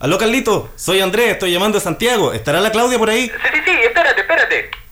Aló, Carlito, soy Andrés, estoy llamando de Santiago. ¿Estará la Claudia por ahí? Sí, espérate.